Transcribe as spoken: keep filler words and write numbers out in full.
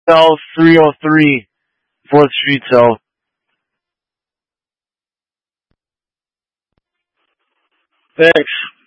Cell three oh three, fourth Street Cell. Thanks.